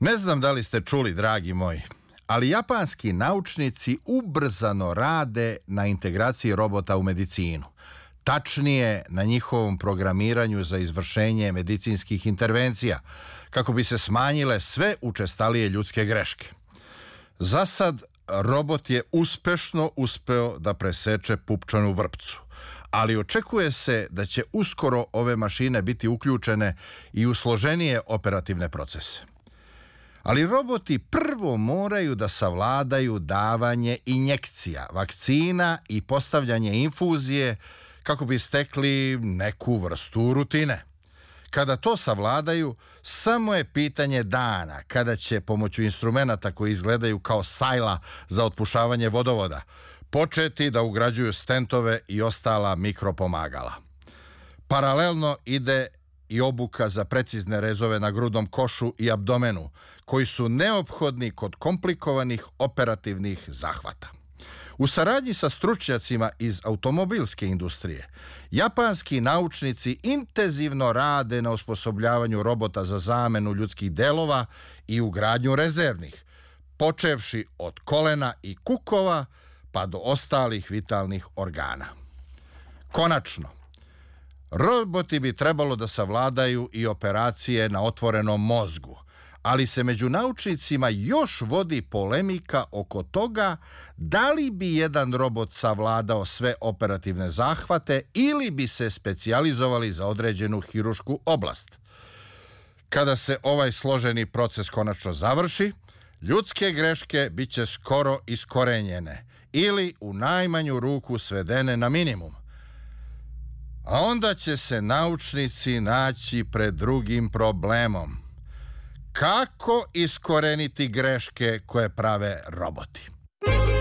Ne znam da li ste čuli, dragi moji, ali japanski naučnici ubrzano rade na integraciji robota u medicinu. Tačnije, na njihovom programiranju za izvršenje medicinskih intervencija, kako bi se smanjile sve učestalije ljudske greške. Za sad, robot je uspešno uspeo da preseče pupčanu vrpcu, ali očekuje se da će uskoro ove mašine biti uključene i u složenije operativne procese. Ali roboti prvo moraju da savladaju davanje injekcija, vakcina i postavljanje infuzije kako bi stekli neku vrstu rutine. Kada to savladaju, samo je pitanje dana kada će pomoću instrumenata koji izgledaju kao sajla za otpušavanje vodovoda početi da ugrađuju stentove i ostala mikropomagala. Paralelno ide i obuka za precizne rezove na grudnom košu i abdomenu, koji su neophodni kod komplikovanih operativnih zahvata. U saradnji sa stručnjacima iz automobilske industrije, japanski naučnici intenzivno rade na osposobljavanju robota za zamenu ljudskih delova i ugradnju rezervnih, počevši od kolena i kukova pa do ostalih vitalnih organa. Konačno, roboti bi trebalo da savladaju i operacije na otvorenom mozgu, ali se među naučnicima još vodi polemika oko toga da li bi jedan robot savladao sve operativne zahvate ili bi se specijalizovali za određenu hirušku oblast. Kada se ovaj složeni proces konačno završi, ljudske greške bit će skoro iskorenjene ili u najmanju ruku svedene na minimum. A onda će se naučnici naći pred drugim problemom. Kako iskoreniti greške koje prave roboti?